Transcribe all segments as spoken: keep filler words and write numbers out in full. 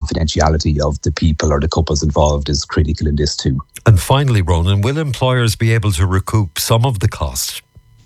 confidentiality of the people or the couples involved is critical in this too. And finally, Ronan, will employers be able to recoup some of the cost?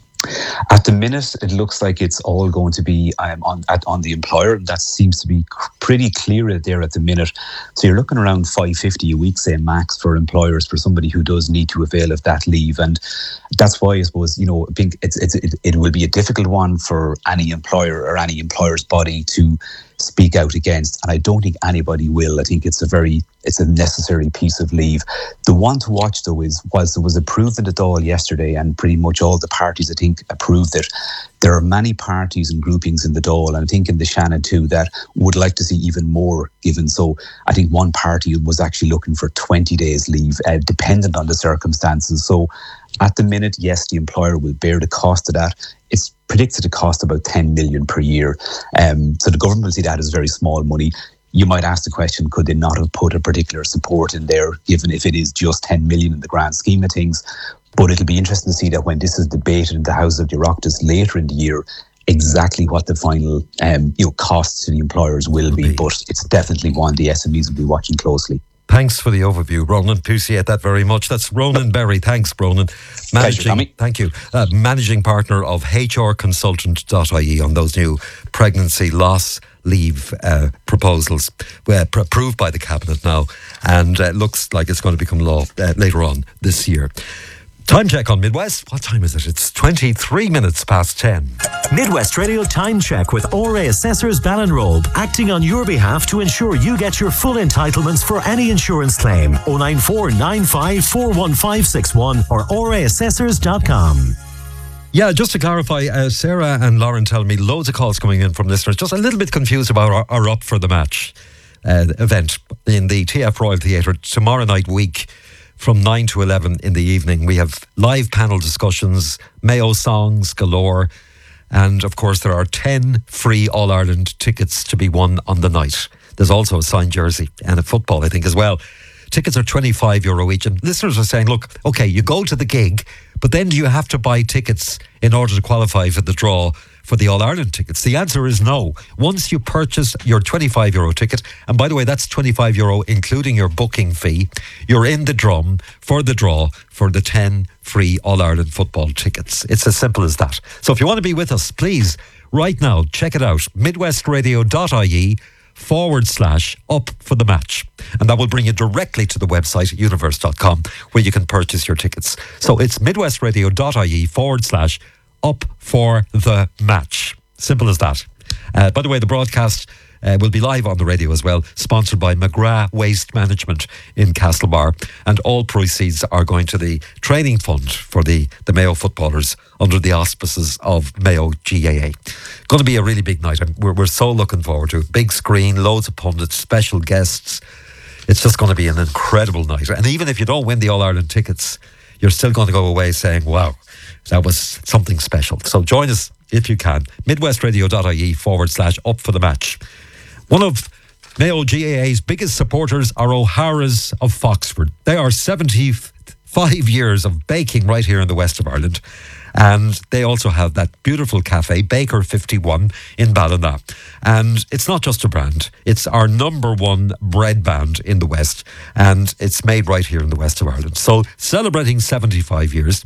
At the minute, it looks like it's all going to be um, on at, on the employer. That seems to be pretty clear there at the minute. So you're looking around five hundred fifty a week, say, max for employers for somebody who does need to avail of that leave. And that's why I suppose, you know, I think it's, it's, it, it will be a difficult one for any employer or any employer's body to speak out against, and I don't think anybody will. I think it's a very it's a necessary piece of leave. The one to watch though is was it was approved in the Dáil yesterday, and pretty much all the parties I think approved it. There are many parties and groupings in the Dáil, and I think in the Shannon too, that would like to see even more given. So I think one party was actually looking for twenty days leave, uh, dependent on the circumstances. So at the minute, yes, the employer will bear the cost of that. It's predicted to cost about ten million per year. Um, so the government will see that as very small money. You might ask the question, could they not have put a particular support in there, given if it is just ten million in the grand scheme of things? But it'll be interesting to see that when this is debated in the House of the Oireachtas later in the year, exactly what the final um, you know, costs to the employers will be. But it's definitely one the S M Es will be watching closely. Thanks for the overview, Ronan. Appreciate that very much. That's Ronan Berry. Thanks, Ronan. Managing, Pleasure, thank you. Uh, managing partner of H R consultant dot I E on those new pregnancy loss leave uh, proposals uh, pr- approved by the Cabinet now, and uh, looks like it's going to become law uh, later on this year. Time check on Midwest. What time is it? It's twenty-three minutes past ten. Midwest Radio Time Check with O R A Assessors Ballinrobe, acting on your behalf to ensure you get your full entitlements for any insurance claim. oh nine four nine five four one five six one or O R A assessors dot com. Yeah, just to clarify, uh, Sarah and Lauren tell me loads of calls coming in from listeners, just a little bit confused about our, our Up for the Match uh, event in the T F Royal Theatre tomorrow night week. From nine to eleven in the evening, we have live panel discussions, Mayo songs galore, and of course there are ten free All-Ireland tickets to be won on the night. There's also a signed jersey and a football, I think, as well. Tickets are twenty-five euro each, and listeners are saying, look, okay, you go to the gig, but then do you have to buy tickets in order to qualify for the draw for the All-Ireland tickets? The answer is no. Once you purchase your twenty-five euro ticket, and by the way, that's twenty-five euro including your booking fee, you're in the drum for the draw for the ten free All-Ireland football tickets. It's as simple as that. So if you want to be with us, please, right now, check it out. midwestradio dot I E forward slash up for the match. And that will bring you directly to the website, universe dot com, where you can purchase your tickets. So it's midwestradio dot I E forward slash up for the match. Simple as that. Uh, by the way, the broadcast uh, will be live on the radio as well, sponsored by McGrath Waste Management in Castlebar, and all proceeds are going to the training fund for the, the Mayo footballers under the auspices of Mayo G A A. Going to be a really big night. We're, we're so looking forward to it. Big screen, loads of pundits, special guests. It's just going to be an incredible night. And even if you don't win the All-Ireland tickets, you're still going to go away saying, wow, that was something special. So join us if you can. midwestradio dot I E forward slash up for the match. One of Mayo G A A's biggest supporters are O'Hara's of Foxford. They are seventy-five years of baking right here in the west of Ireland. And they also have that beautiful cafe, Baker fifty-one, in Ballina. And it's not just a brand, it's our number one bread band in the West. And it's made right here in the west of Ireland. So celebrating seventy-five years,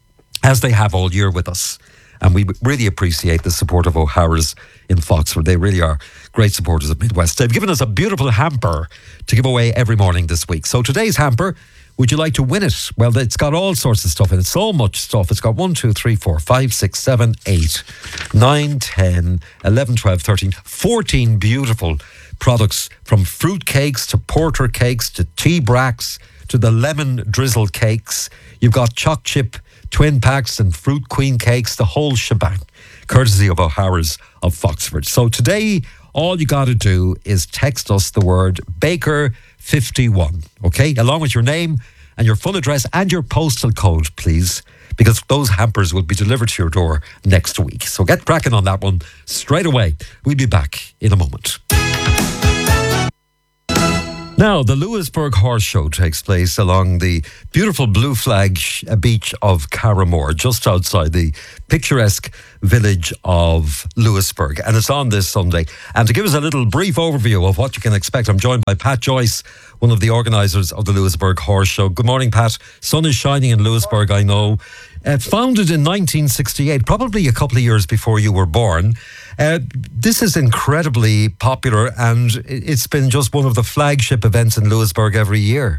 as they have all year with us. And we really appreciate the support of O'Hara's in Foxford. They really are great supporters of Midwest. They've given us a beautiful hamper to give away every morning this week. So today's hamper, would you like to win it? Well, it's got all sorts of stuff in it. So much stuff. It's got one, two, three, four, five, six, seven, eight, nine, ten, eleven, twelve, thirteen, fourteen beautiful products, from fruit cakes to porter cakes to tea bracks to the lemon drizzle cakes. You've got choc chip twin packs and fruit queen cakes, the whole shebang, courtesy of O'Hara's of Foxford. So today, all you got to do is text us the word Baker fifty-one, okay? Along with your name and your full address and your postal code, please, because those hampers will be delivered to your door next week. So get cracking on that one straight away. We'll be back in a moment. Now, the Lewisburg Horse Show takes place along the beautiful Blue Flag beach of Carramore, just outside the picturesque village of Lewisburg, and it's on this Sunday. And to give us a little brief overview of what you can expect, I'm joined by Pat Joyce, one of the organisers of the Lewisburg Horse Show. Good morning, Pat. Sun is shining in Lewisburg, I know. Uh, founded in nineteen sixty-eight, probably a couple of years before you were born. Uh, this is incredibly popular, and it's been just one of the flagship events in Lewisburg every year.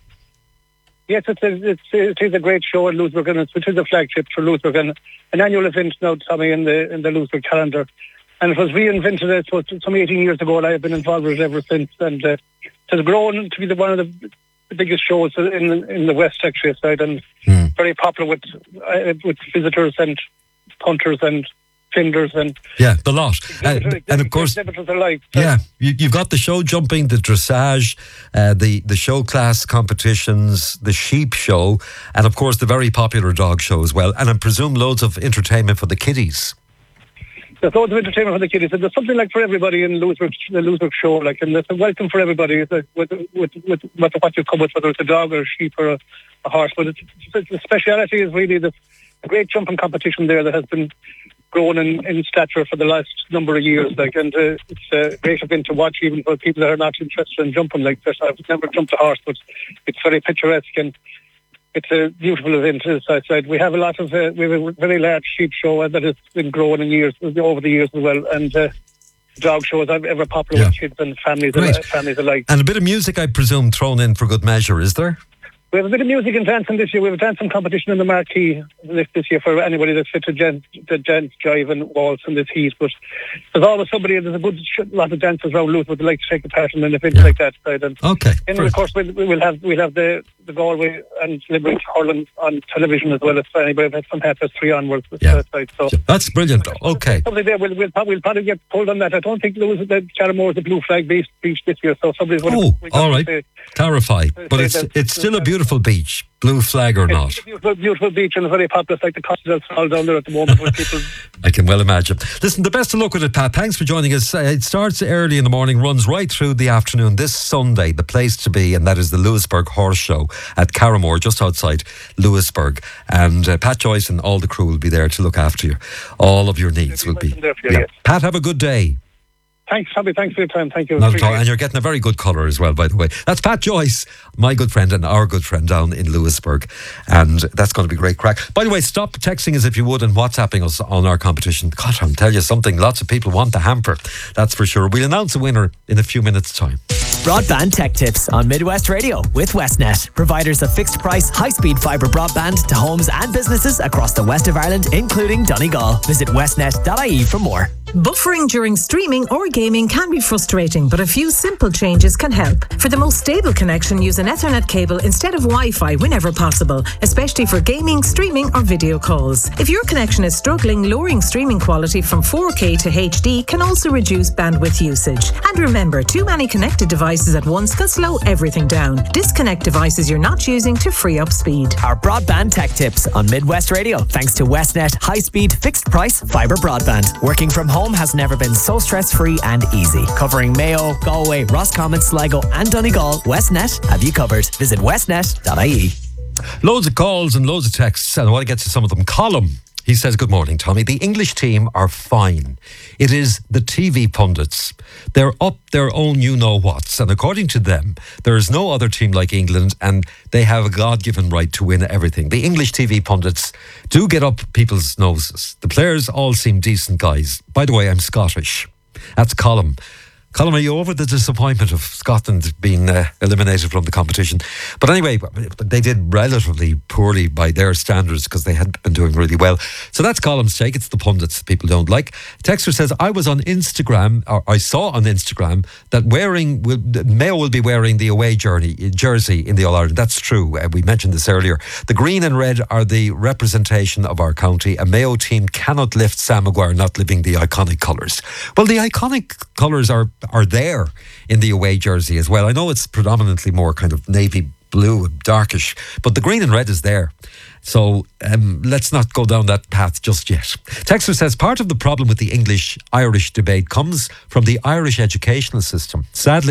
Yes, it's a, it's, it is a great show in Lewisburg, and it's, it is a flagship for Lewisburg, and an annual event now, Tommy, in the in the Lewisburg calendar. And it was reinvented, I suppose, some eighteen years ago, and I have been involved with it ever since. And uh, it has grown to be the, one of the, the biggest shows in in the West, actually, side, and mm. very popular with uh, with visitors and punters and fenders and yeah, the lot, uh, and of course, alike, so. yeah, you, you've got the show jumping, the dressage, uh, the the show class competitions, the sheep show, and of course the very popular dog show as well. And I presume loads of entertainment for the kiddies. There's loads of entertainment for the kiddies, and there's something like for everybody in Lewisburg, the Lewisburg show, like, and there's a welcome for everybody with with with, with what you come with, whether it's a dog or a sheep or a, a horse. But it's, it's, the speciality is really the, the great jumping competition there that has been grown in, in stature for the last number of years, like, and uh, it's a great event to watch, even for people that are not interested in jumping. Like this, I've never jumped a horse, but it's very picturesque and it's a beautiful event. Outside, we have a lot of uh, we have a very large sheep show that has been growing in years over the years as well, and uh, dog shows are ever popular yeah. with kids and families, right. uh, families alike. And a bit of music, I presume, thrown in for good measure, is there? We have a bit of music and dancing this year. We have a dancing competition in the marquee this, this year for anybody that's fit to dance, to dance, jive and waltz in this heat. But there's always somebody, there's a good lot of dancers around Louth would like to take part in an event yeah. like that. And okay. And of course, we'll, we'll have we'll have the, the Galway and Limerick hurling on television as well as anybody that's from half past three onwards. Yeah. Side, so that's brilliant. Okay. Somebody there, we'll, we'll, we'll probably get pulled on that. I don't think Lewis, the Carramore is a blue flag beach, beach this year, so somebody's going oh, to... all right. Say, clarify. But it's it's still a beautiful beach. Blue flag or not. It's a beautiful, beautiful beach and very popular. It's like the Costa all down there at the moment where people... I can well imagine. Listen, the best of luck with it, Pat. Thanks for joining us. Uh, it starts early in the morning, runs right through the afternoon. This Sunday, the place to be, and that is the Lewisburg Horse Show at Carramore, just outside Lewisburg. And uh, Pat Joyce and all the crew will be there to look after you. All of your needs will be... You, yeah. yes. Pat, have a good day. Thanks, Tommy. Thanks for your time. Thank you. Not at all. And you're getting a very good colour as well, by the way. That's Pat Joyce, my good friend and our good friend down in Lewisburg. And that's going to be great crack. By the way, stop texting us if you would and WhatsApping us on our competition. God, I'll tell you something. Lots of people want the hamper. That's for sure. We'll announce a winner in a few minutes' time. Broadband Tech Tips on Midwest Radio with Westnet. Providers of fixed price, high speed fibre broadband to homes and businesses across the west of Ireland, including Donegal. Visit westnet dot I E for more. Buffering during streaming or gaming can be frustrating, but a few simple changes can help. For the most stable connection, use an Ethernet cable instead of Wi-Fi whenever possible, especially for gaming, streaming or video calls. If your connection is struggling, lowering streaming quality from four K to H D can also reduce bandwidth usage. And remember, too many connected devices at once can slow everything down. Disconnect devices you're not using to free up speed. Our Broadband Tech Tips on Midwest Radio, thanks to Westnet high-speed, fixed-price fibre broadband. Working from home has never been so stress-free and easy. Covering Mayo, Galway, Roscommon, Sligo and Donegal, Westnet have you covered. Visit westnet dot I E. Loads of calls and loads of texts, and I want to get to some of them. Colm, he says, good morning, Tommy. The English team are fine. It is the T V pundits. They're up their own you-know-whats, and according to them, there is no other team like England, and they have a God-given right to win everything. The English T V pundits do get up people's noses. The players all seem decent guys. By the way, I'm Scottish. That's Colm. Colm, are you over the disappointment of Scotland being uh, eliminated from the competition? But anyway, they did relatively poorly by their standards because they had been doing really well. So that's Colm's take. It's the pundits people don't like. Texter says, I was on Instagram, or I saw on Instagram that wearing will, Mayo will be wearing the away journey, jersey in the All-Ireland. That's true. Uh, we mentioned this earlier. The green and red are the representation of our county. A Mayo team cannot lift Sam Maguire not living the iconic colours. Well, the iconic colours are are there in the away jersey as well. I know it's predominantly more kind of navy blue and darkish, but the green and red is there. So um, let's not go down that path just yet. Texter says, part of the problem with the English-Irish debate comes from the Irish educational system. Sadly,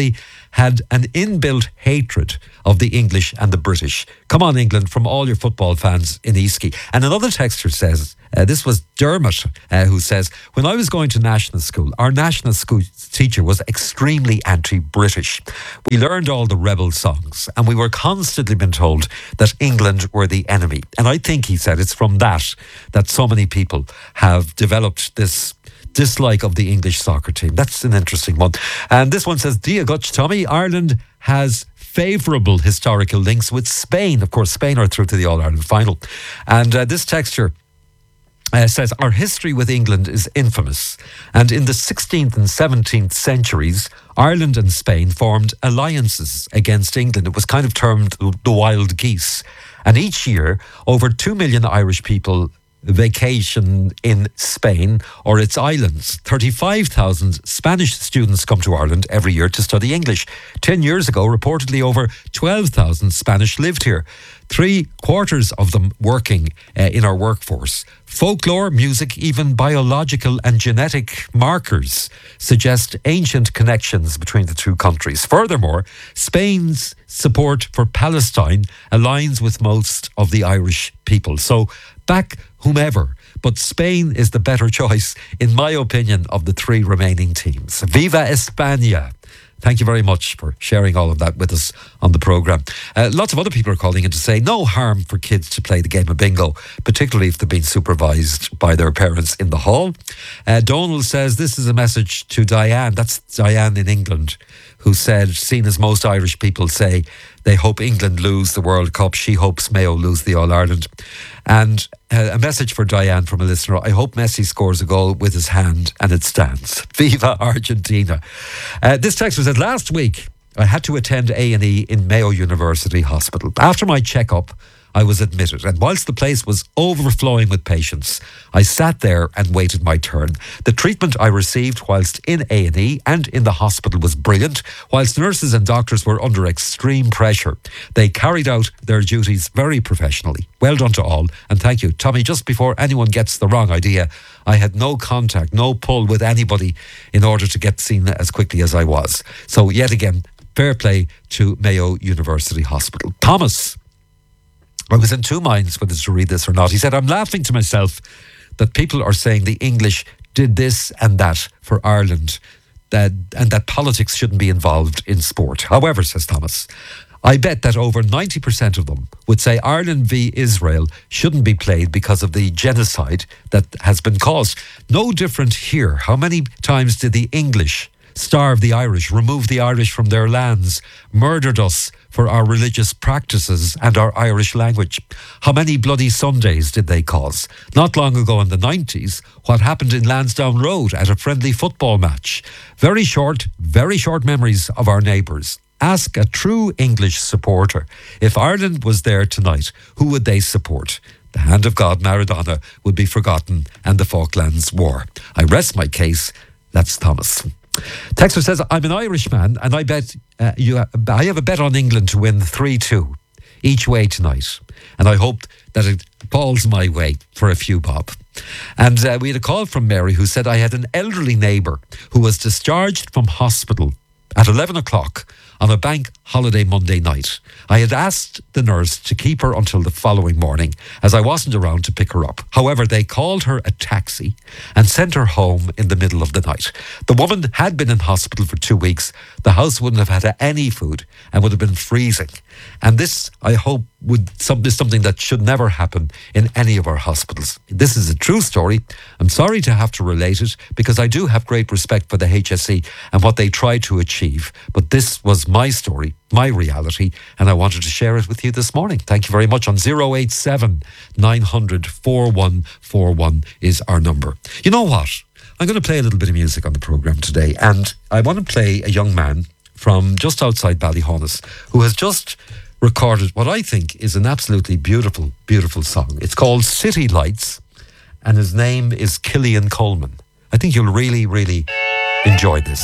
had an inbuilt hatred of the English and the British. Come on, England, from all your football fans in Eastkey. And another texter says, uh, this was Dermot, uh, who says, when I was going to national school, our national school teacher was extremely anti-British. We learned all the rebel songs and we were constantly been told that England were the enemy. And I think, he said, it's from that that so many people have developed this dislike of the English soccer team. That's an interesting one. And this one says, Dia Gutch, Tommy, Ireland has favourable historical links with Spain. Of course, Spain are through to the All-Ireland final. And uh, this texture Uh, says, our history with England is infamous, and in the sixteenth and seventeenth centuries, Ireland and Spain formed alliances against England. It was kind of termed the wild geese. And each year, over two million Irish people vacation in Spain or its islands. thirty-five thousand Spanish students come to Ireland every year to study English. Ten years ago, reportedly over twelve thousand Spanish lived here. Three quarters of them working uh, in our workforce. Folklore, music, even biological and genetic markers suggest ancient connections between the two countries. Furthermore, Spain's support for Palestine aligns with most of the Irish people. So back whomever, but Spain is the better choice, in my opinion, of the three remaining teams. Viva España! Thank you very much for sharing all of that with us on the programme. Uh, lots of other people are calling in to say no harm for kids to play the game of bingo, particularly if they've been supervised by their parents in the hall. Uh, Donald says this is a message to Diane, that's Diane in England, who said, seen as most Irish people say, they hope England lose the World Cup. She hopes Mayo lose the All-Ireland. And uh, a message for Diane from a listener. I hope Messi scores a goal with his hand and it stands. Viva Argentina. Uh, this text was said, last week I had to attend A and E in Mayo University Hospital. After my checkup, I was admitted, and whilst the place was overflowing with patients, I sat there and waited my turn. The treatment I received whilst in A and E and in the hospital was brilliant, whilst nurses and doctors were under extreme pressure. They carried out their duties very professionally. Well done to all, and thank you. Tommy, just before anyone gets the wrong idea, I had no contact, no pull with anybody in order to get seen as quickly as I was. So yet again, fair play to Mayo University Hospital. Thomas, I was in two minds whether to read this or not. He said, I'm laughing to myself that people are saying the English did this and that for Ireland, that, and that politics shouldn't be involved in sport. However, says Thomas, I bet that over ninety percent of them would say Ireland v Israel shouldn't be played because of the genocide that has been caused. No different here. How many times did the English starve the Irish, remove the Irish from their lands, murdered us for our religious practices and our Irish language? How many bloody Sundays did they cause? Not long ago in the nineties, what happened in Lansdowne Road at a friendly football match? Very short, very short memories of our neighbours. Ask a true English supporter, if Ireland was there tonight, who would they support? The hand of God, Maradona, would be forgotten, and the Falklands War. I rest my case. That's Thomas. Texter says, I'm an Irishman and I bet uh, you. Have, I have a bet on England to win three two each way tonight. And I hope that it falls my way for a few bob. And uh, we had a call from Mary who said, I had an elderly neighbour who was discharged from hospital at eleven o'clock on a bank holiday Monday night. I had asked the nurse to keep her until the following morning as I wasn't around to pick her up. However, they called her a taxi and sent her home in the middle of the night. The woman had been in hospital for two weeks. The house wouldn't have had any food and would have been freezing. And this, I hope, would some, is something that should never happen in any of our hospitals. This is a true story. I'm sorry to have to relate it because I do have great respect for the H S E and what they try to achieve. But this was my story, my reality, and I wanted to share it with you this morning. Thank you very much. On zero eight seven, nine hundred, four one four one is our number. You know what? I'm going to play a little bit of music on the programme today, and I want to play a young man from just outside Ballyhonus who has just recorded what I think is an absolutely beautiful, beautiful song. It's called City Lights, and his name is Killian Coleman. I think you'll really, really enjoy this.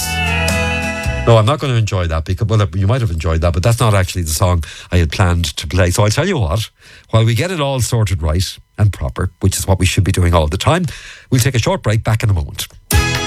No, I'm not going to enjoy that because, well, you might have enjoyed that, but that's not actually the song I had planned to play. So I'll tell you what, while we get it all sorted right and proper, which is what we should be doing all the time, we'll take a short break. Back in a moment.